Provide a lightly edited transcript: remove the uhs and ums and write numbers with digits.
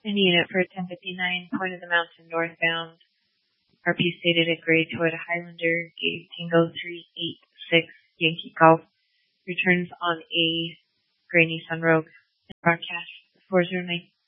In unit for 1059, Point of the Mountain northbound. RP stated at grade Toyota Highlander, gate Tango 386, Yankee Golf. Returns on a gray Nissan Rogue. And broadcast 409.